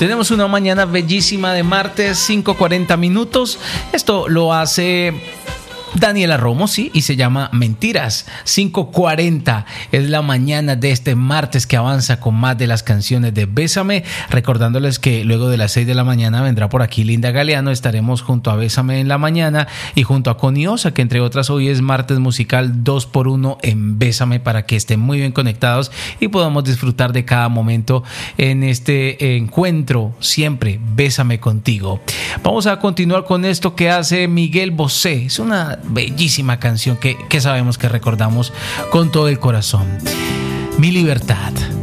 Tenemos una mañana bellísima de martes, 5:40 minutos. Esto lo hace Daniela Romo, sí, y se llama Mentiras. 5:40 es la mañana de este martes que avanza con más de las canciones de Bésame. Recordándoles que luego de las 6 de la mañana vendrá por aquí Linda Galeano. Estaremos junto a Bésame en la mañana y junto a Connie Osa, que entre otras hoy es martes musical 2x1 en Bésame, para que estén muy bien conectados y podamos disfrutar de cada momento en este encuentro. Siempre Bésame contigo. Vamos a continuar con esto que hace Miguel Bosé. Es una bellísima canción que sabemos que recordamos con todo el corazón. Mi libertad.